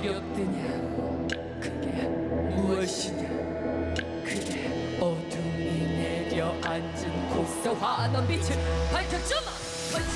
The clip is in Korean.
두렵드냐? 그게 무엇이냐? 그대 어둠이 내려앉은 곳서 환한 빛을 밝혀주마.